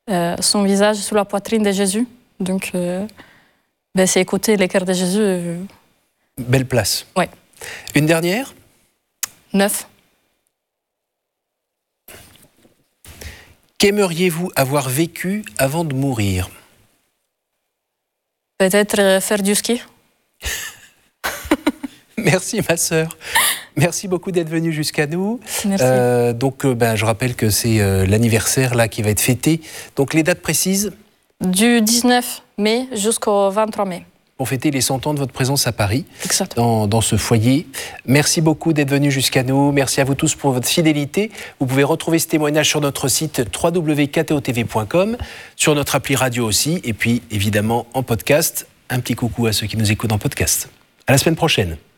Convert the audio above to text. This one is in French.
son visage sous la poitrine de Jésus. Donc, c'est écouter les cœurs de Jésus. Belle place. Oui. Une dernière ? 9. Qu'aimeriez-vous avoir vécu avant de mourir ? Peut-être faire du ski. Merci ma sœur. Merci beaucoup d'être venue jusqu'à nous. Merci. Je rappelle que c'est l'anniversaire là qui va être fêté. Donc les dates précises ? Du 19 mai jusqu'au 23 mai. Pour fêter les 100 ans de votre présence à Paris, Exactement. dans ce foyer. Merci beaucoup d'être venus jusqu'à nous. Merci à vous tous pour votre fidélité. Vous pouvez retrouver ce témoignage sur notre site www.ktotv.com, sur notre appli radio aussi, et puis évidemment en podcast. Un petit coucou à ceux qui nous écoutent en podcast. À la semaine prochaine.